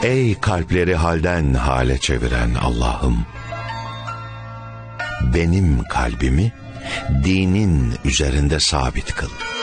Ey kalpleri halden hale çeviren Allah'ım! Benim kalbimi dinin üzerinde sabit kıl.